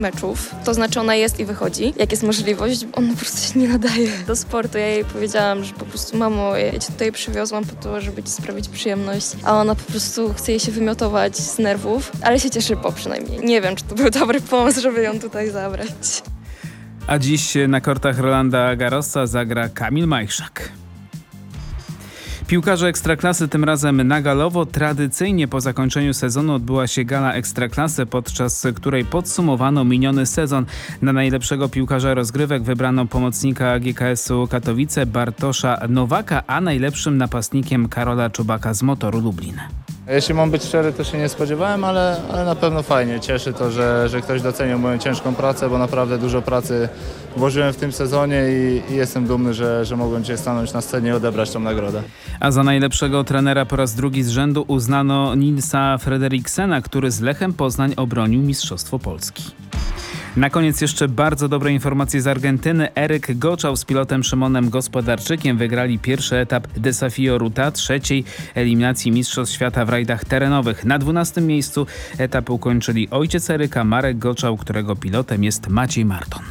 meczów. To znaczy ona jest i wychodzi, jak jest możliwość. On po prostu się nie nadaje do sportu. Ja jej powiedziałam, że po prostu mamo, ja cię tutaj przywiozłam po to, żeby ci sprawić przyjemność, a ona po prostu chce jej się wymiotować z nerwów, ale się cieszy przynajmniej. Nie wiem, czy to był dobry pomysł, żeby ją tutaj zabrać. A dziś na kortach Rolanda Garrosa zagra Kamil Majchrzak. Piłkarze Ekstraklasy tym razem na Galowo. Tradycyjnie po zakończeniu sezonu odbyła się gala Ekstraklasy, podczas której podsumowano miniony sezon. Na najlepszego piłkarza rozgrywek wybrano pomocnika GKS-u Katowice Bartosza Nowaka, a najlepszym napastnikiem Karola Czubaka z Motoru Lublin. Jeśli mam być szczery, to się nie spodziewałem, ale na pewno fajnie. Cieszy to, że ktoś docenił moją ciężką pracę, bo naprawdę dużo pracy włożyłem w tym sezonie i jestem dumny, że mogłem dzisiaj stanąć na scenie i odebrać tą nagrodę. A za najlepszego trenera po raz drugi z rzędu uznano Nilsa Frederiksena, który z Lechem Poznań obronił Mistrzostwo Polski. Na koniec jeszcze bardzo dobre informacje z Argentyny. Eryk Goczał z pilotem Szymonem Gospodarczykiem wygrali pierwszy etap Desafío Ruta, trzeciej eliminacji Mistrzostw Świata w rajdach terenowych. Na 12. miejscu etap ukończyli ojciec Eryka, Marek Goczał, którego pilotem jest Maciej Marton.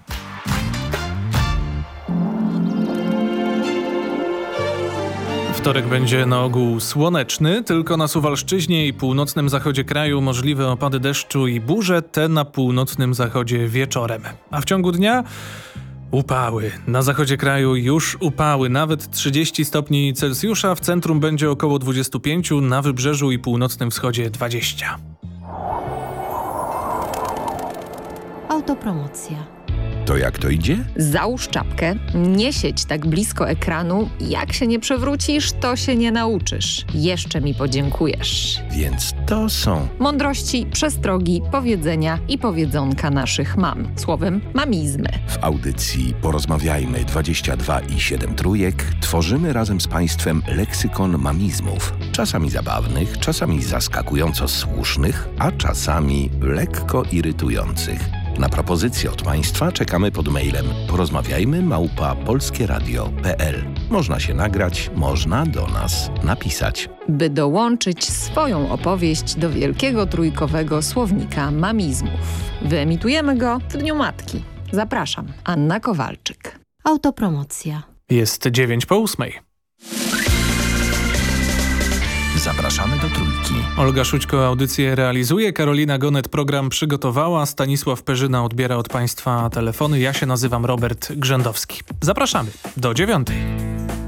Wtorek będzie na ogół słoneczny, tylko na Suwalszczyźnie i północnym zachodzie kraju możliwe opady deszczu i burze, te na północnym zachodzie wieczorem. A w ciągu dnia upały. Na zachodzie kraju już upały, nawet 30 stopni Celsjusza, w centrum będzie około 25, na wybrzeżu i północnym wschodzie 20. Autopromocja. To jak to idzie? Załóż czapkę, nie siedź tak blisko ekranu. Jak się nie przewrócisz, to się nie nauczysz. Jeszcze mi podziękujesz. Więc to są Mądrości, przestrogi, powiedzenia i powiedzonka naszych mam. Słowem, mamizmy. w audycji Porozmawiajmy 22 i 7 trójek. Tworzymy razem z Państwem leksykon mamizmów. Czasami zabawnych, czasami zaskakująco słusznych, a czasami lekko irytujących. Na propozycje od Państwa czekamy pod mailem porozmawiajmy@polskieradio.pl. Można się nagrać, można do nas napisać. By dołączyć swoją opowieść do wielkiego trójkowego słownika mamizmów. Wyemitujemy go w Dniu Matki. Zapraszam, Anna Kowalczyk. Autopromocja. Jest 9:08. Zapraszamy do trójki. Olga Szućko audycję realizuje, Karolina Gonet program przygotowała, Stanisław Perzyna odbiera od Państwa telefony. Ja się nazywam Robert Grzędowski. Zapraszamy do 9:00.